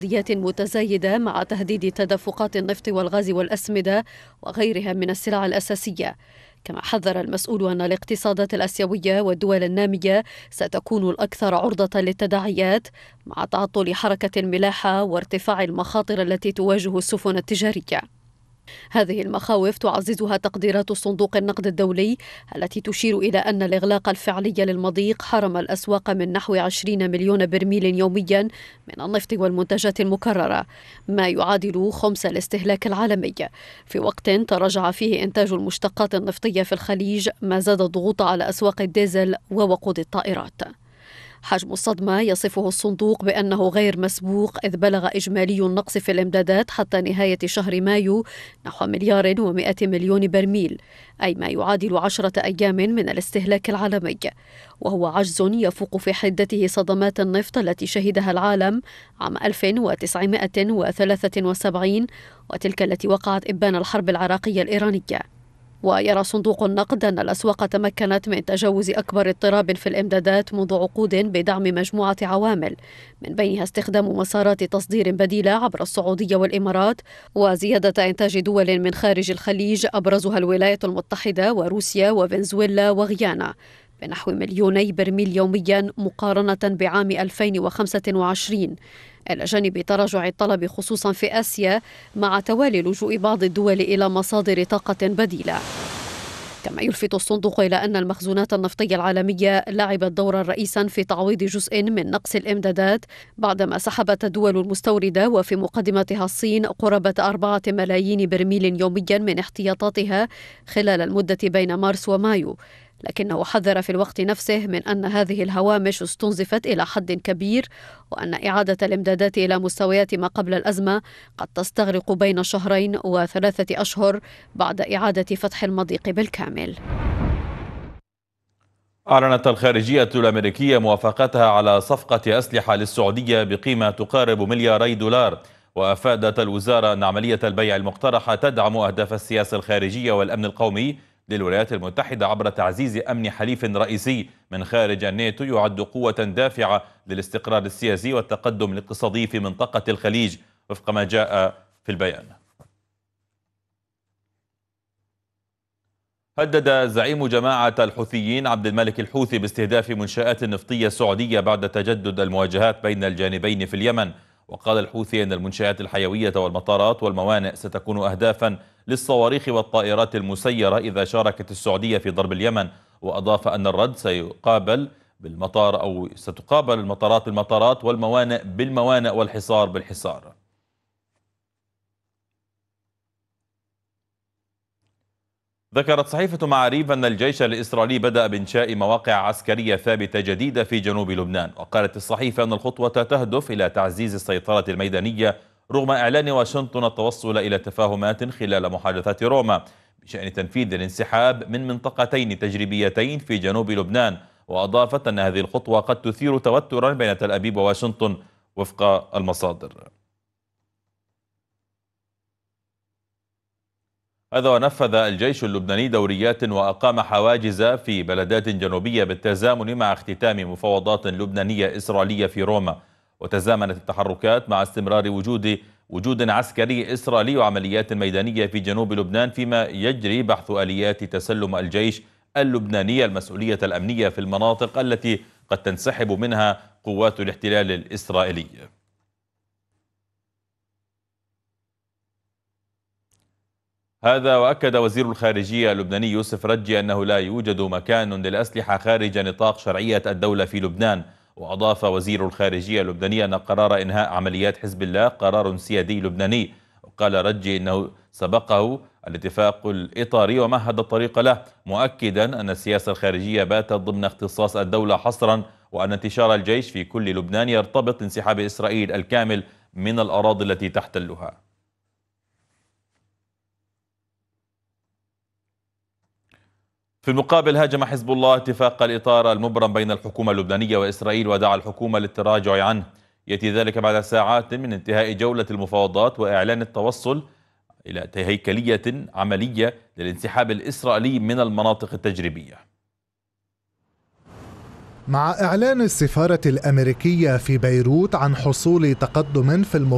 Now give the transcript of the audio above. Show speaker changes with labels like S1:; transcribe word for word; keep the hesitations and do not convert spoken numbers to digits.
S1: تحديات متزايدة مع تهديد تدفقات النفط والغاز والأسمدة وغيرها من السلع الأساسية. كما حذر المسؤول أن الاقتصادات الآسيوية والدول النامية ستكون الأكثر عرضة للتداعيات مع تعطل حركة الملاحة وارتفاع المخاطر التي تواجه السفن التجارية. هذه المخاوف تعززها تقديرات صندوق النقد الدولي التي تشير إلى أن الإغلاق الفعلي للمضيق حرم الأسواق من نحو عشرين مليون برميل يوميا من النفط والمنتجات المكررة، ما يعادل خمس الاستهلاك العالمي، في وقت تراجع فيه إنتاج المشتقات النفطية في الخليج، ما زاد الضغوط على أسواق الديزل ووقود الطائرات. حجم الصدمة يصفه الصندوق بأنه غير مسبوق، إذ بلغ إجمالي النقص في الإمدادات حتى نهاية شهر مايو نحو مليار ومئة مليون برميل، أي ما يعادل عشرة أيام من الاستهلاك العالمي، وهو عجز يفوق في حدته صدمات النفط التي شهدها العالم عام ألف وتسعمئة وثلاثة وسبعين وتلك التي وقعت إبان الحرب العراقية الإيرانية. ويرى صندوق النقد أن الأسواق تمكنت من تجاوز أكبر اضطراب في الإمدادات منذ عقود بدعم مجموعة عوامل، من بينها استخدام مسارات تصدير بديلة عبر السعودية والإمارات، وزيادة إنتاج دول من خارج الخليج أبرزها الولايات المتحدة وروسيا وفنزويلا وغيانا بنحو مليوني برميل يوميا مقارنة بعام ألفين وخمسة وعشرين، إلى جانب تراجع الطلب خصوصا في آسيا مع توالي لجوء بعض الدول إلى مصادر طاقة بديلة. كما يلفت الصندوق إلى أن المخزونات النفطية العالمية لعبت دورا رئيسا في تعويض جزء من نقص الإمدادات بعدما سحبت الدول المستوردة وفي مقدمتها الصين قرابة أربعة ملايين برميل يوميا من احتياطاتها خلال المدة بين مارس ومايو، لكنه حذر في الوقت نفسه من أن هذه الهوامش استنزفت إلى حد كبير، وأن إعادة الإمدادات إلى مستويات ما قبل الأزمة قد تستغرق بين شهرين وثلاثة أشهر بعد إعادة فتح المضيق بالكامل.
S2: أعلنت الخارجية الأمريكية موافقتها على صفقة أسلحة للسعودية بقيمة تقارب ملياري دولار، وأفادت الوزارة أن عملية البيع المقترحة تدعم أهداف السياسة الخارجية والأمن القومي للولايات المتحدة عبر تعزيز أمن حليف رئيسي من خارج الناتو يعد قوة دافعة للاستقرار السياسي والتقدم الاقتصادي في منطقة الخليج، وفق ما جاء في البيان. هدد زعيم جماعة الحوثيين عبد الملك الحوثي باستهداف منشآت نفطية سعودية بعد تجدد المواجهات بين الجانبين في اليمن، وقال الحوثي أن المنشآت الحيوية والمطارات والموانئ ستكون أهدافا للصواريخ والطائرات المسيرة إذا شاركت السعودية في ضرب اليمن، وأضاف أن الرد سيقابل بالمطار أو ستقابل المطارات بالمطارات والموانئ بالموانئ والحصار بالحصار. ذكرت صحيفة معاريف أن الجيش الإسرائيلي بدأ بإنشاء مواقع عسكرية ثابتة جديدة في جنوب لبنان، وقالت الصحيفة أن الخطوة تهدف إلى تعزيز السيطرة الميدانية رغم إعلان واشنطن التوصل إلى تفاهمات خلال محادثات روما بشأن تنفيذ الانسحاب من منطقتين تجريبيتين في جنوب لبنان، وأضافت أن هذه الخطوة قد تثير توترا بين تل أبيب وواشنطن وفق المصادر. هذا ونفذ الجيش اللبناني دوريات وأقام حواجز في بلدات جنوبية بالتزامن مع اختتام مفاوضات لبنانية إسرائيلية في روما، وتزامنت التحركات مع استمرار وجود وجود عسكري إسرائيلي وعمليات ميدانية في جنوب لبنان، فيما يجري بحث آليات تسلم الجيش اللبناني المسؤولية الأمنية في المناطق التي قد تنسحب منها قوات الاحتلال الإسرائيلي. هذا وأكد وزير الخارجية اللبناني يوسف رجي أنه لا يوجد مكان للأسلحة خارج نطاق شرعية الدولة في لبنان، وأضاف وزير الخارجية اللبناني أن قرار إنهاء عمليات حزب الله قرار سيادي لبناني، وقال رجي إنه سبقه الاتفاق الإطاري ومهد الطريق له، مؤكدا أن السياسة الخارجية باتت ضمن اختصاص الدولة حصرا، وأن انتشار الجيش في كل لبنان يرتبط انسحاب إسرائيل الكامل من الأراضي التي تحتلها. في المقابل هاجم حزب الله اتفاق الإطار المبرم بين الحكومة اللبنانية وإسرائيل ودعا الحكومة للتراجع عنه، يأتي ذلك بعد ساعات من انتهاء جولة المفاوضات وإعلان التوصل إلى هيكلية عملية للانسحاب الإسرائيلي من المناطق التجريبية.
S3: مع إعلان السفارة الأمريكية في بيروت عن حصول تقدم في المفاوضات